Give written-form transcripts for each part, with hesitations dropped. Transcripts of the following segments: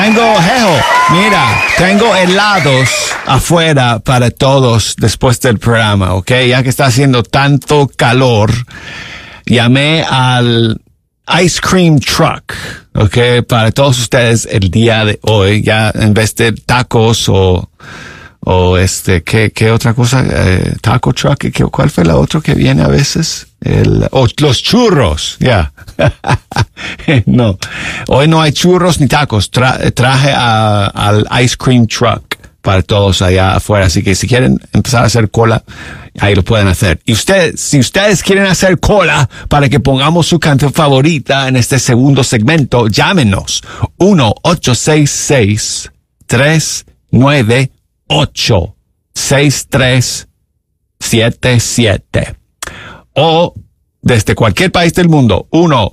Tengo helados afuera para todos después del programa, ¿ok? Ya que está haciendo tanto calor, llamé al Ice Cream Truck, ¿ok? Para todos ustedes el día de hoy, ya en vez de tacos o ¿qué otra cosa? Taco Truck, ¿cuál fue la otra que viene a veces? Los churros, ya. No, hoy no hay churros ni tacos. Traje al Ice Cream Truck para todos allá afuera. Así que si quieren empezar a hacer cola, ahí lo pueden hacer. Y si ustedes quieren hacer cola para que pongamos su canción favorita en este segundo segmento, llámenos 1-866-398-6377 o desde cualquier país del mundo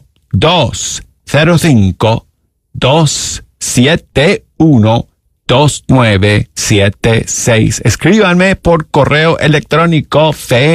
1-205-271-2976. Escríbanme por correo electrónico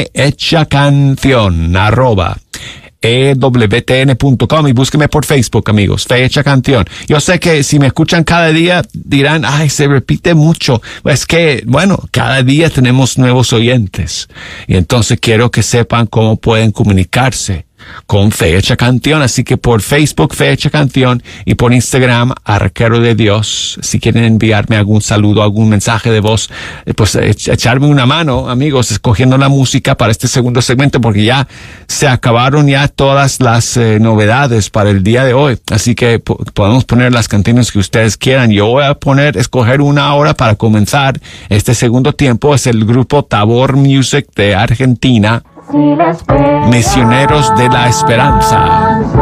fehechacanción@ewtn.com y búsquenme por Facebook, amigos, Fe Hecha Canción. Yo sé que si me escuchan cada día dirán, se repite mucho. Es que, cada día tenemos nuevos oyentes y entonces quiero que sepan cómo pueden comunicarse con Fe Hecha Canción. Así que por Facebook, Fe Hecha Canción, y por Instagram, Arquero de Dios. Si quieren enviarme algún saludo, algún mensaje de voz, pues echarme una mano, amigos, escogiendo la música para este segundo segmento, porque ya se acabaron ya todas las novedades para el día de hoy. Así que podemos poner las canciones que ustedes quieran. Yo voy a escoger una hora para comenzar este segundo tiempo. Es el grupo Tabor Music de Argentina. Misioneros de la Esperanza.